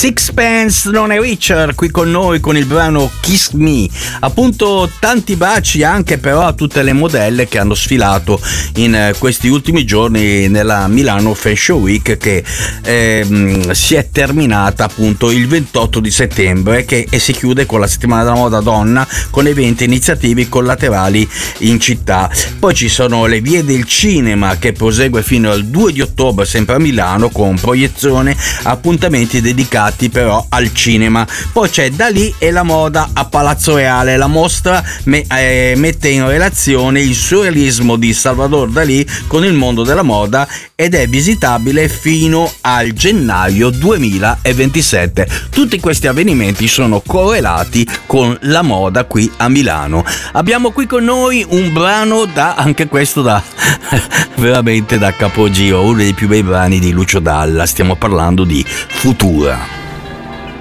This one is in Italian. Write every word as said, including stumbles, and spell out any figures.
Sixpence Non è Richard qui con noi con il brano Kiss Me. Appunto, tanti baci anche però a tutte le modelle che hanno sfilato in questi ultimi giorni nella Milano Fashion Week, che eh, si è terminata appunto il ventotto di settembre che, e si chiude con la settimana della moda donna, con eventi e iniziative collaterali in città. Poi ci sono le vie del cinema che prosegue fino al due di ottobre sempre a Milano, con proiezione, appuntamenti dedicati però al cinema. Poi c'è Dalì e la moda a Palazzo Reale. La mostra me, eh, mette in relazione il surrealismo di Salvador Dalì con il mondo della moda ed è visitabile fino al gennaio duemilaventisette. Tutti questi avvenimenti sono correlati con la moda qui a Milano. Abbiamo qui con noi un brano da, anche questo da veramente da capogiro, uno dei più bei brani di Lucio Dalla. Stiamo parlando di Futura.